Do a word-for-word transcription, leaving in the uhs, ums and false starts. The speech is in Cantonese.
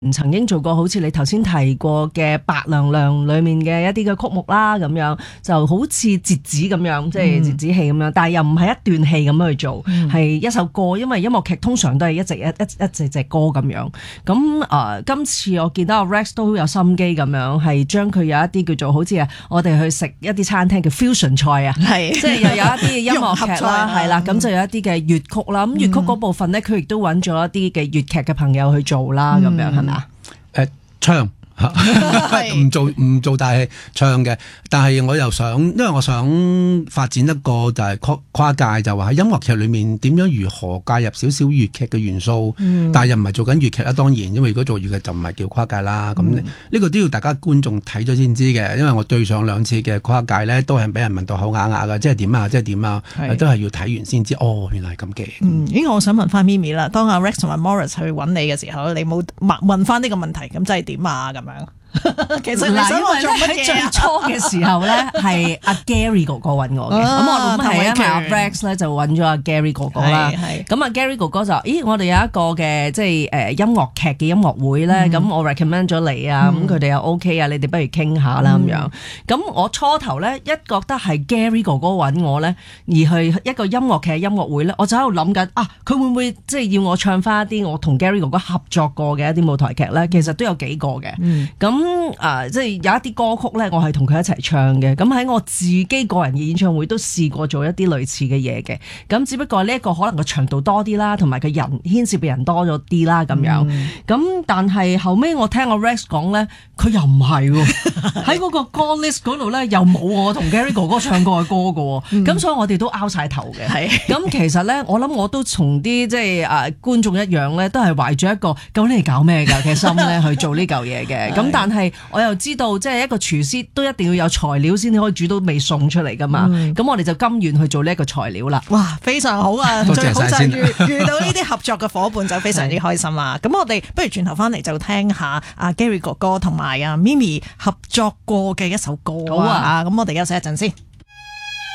曾經做過好似你頭先提過嘅《白娘娘》裏面嘅一啲嘅曲目啦，咁樣就好似折子咁樣，即係折子戲咁樣，但係又唔係一段戲咁樣去做，係、嗯、一首歌，因為音樂劇通常都係一直一一一隻隻歌咁樣。咁誒、呃，今次我見到阿 Rex 都好有心機咁樣，係將佢有一啲叫做好似啊，我哋去食一啲餐廳嘅 fusion 菜啊，係即係又有一啲音樂劇啦，係啦，咁就有一啲嘅粵曲啦。咁粵曲嗰部分咧，佢亦都揾咗一啲嘅粵劇嘅朋友去做啦，咁、嗯、樣係咪啊？ 誒，唱唔做唔做大戲唱嘅，但係我又想，因為我想發展一個就係跨跨界，就話喺音樂劇裏面點樣如何介入少少粵劇嘅元素，嗯、但係又唔係做緊粵劇啦。當然，因為如果做粵劇就唔係叫跨界啦。咁呢、嗯、個都要大家觀眾睇咗先知嘅，因為我對上兩次嘅跨界咧，都係俾人問到口啞啞嘅，即係點啊，即係點啊，都係要睇完先知。哦，原來係咁嘅。嗯， 因為我想問翻咪咪啦，當阿 Rex 同埋 Maurice 去揾你嘅時候，你冇問翻呢個問題，咁即係點啊？咁樣。其實你想我做乜嘢？ 最初嘅時候咧，係阿 Gary 哥哥揾我嘅，咁、啊、我諗係因為阿 Rex 咧就揾咗阿 Gary 哥哥啦。咁阿 Gary 哥哥就，咦，我哋有一個嘅即係誒音樂劇嘅音樂會咧，咁、嗯、我 recommend 咗你啊，咁佢哋又 OK 啊，你哋不如傾下啦咁樣。咁我初頭咧一覺得係 Gary 哥哥揾我咧，而去一個音樂劇嘅音樂會咧，我就喺度諗緊啊，佢會唔會即係要我唱翻一啲我同 Gary 哥哥合作過嘅一啲舞台劇咧？其實都有幾個嘅，咁、嗯。咁啊，即係有一啲歌曲咧，我係同佢一齊唱嘅。咁喺我自己個人嘅演唱會都試過做一啲類似嘅嘢嘅。咁只不過呢一個可能個長度多啲啦，同埋個人牽涉嘅人多咗啲啦，咁樣。咁、嗯、但係後尾我聽阿 Rex 講咧，佢又唔係喎，喺嗰個歌 list 嗰度咧又冇我同 Gary 哥哥唱過嘅歌㗎喎。咁、嗯、所以我哋都拗晒頭嘅。係。咁其實咧，我諗我都從啲即係誒觀眾一樣咧，都係懷住一個究竟你搞咩㗎嘅心咧去做呢嚿嘢嘅。咁但係我又知道，即係一個廚師都一定要有材料先可以煮到味餸出嚟噶嘛。咁、嗯、我哋就甘願去做呢一個材料啦。 哇，非常好啊！最好就係遇遇到呢啲合作嘅伙伴就非常之開心啦。咁我哋不如轉頭翻嚟就聽下阿 Gary 哥哥同埋阿咪咪合作過嘅一首歌啊。好啊，咁我哋休息一陣先。